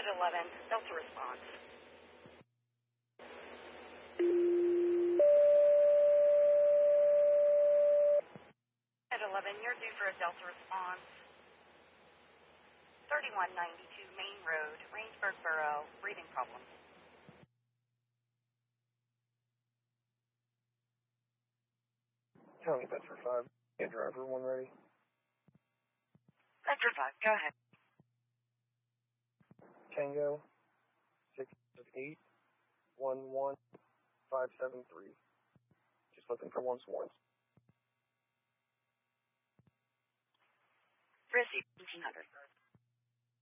11, Delta response. At 11, you're due for a Delta response. 3192 Main Road, Rangeburg Borough, breathing problems. County Bedford 5. Get driver 1 ready. Bedford 5, go ahead. Tango 6811573. Just looking for one sworn. Receive 1700.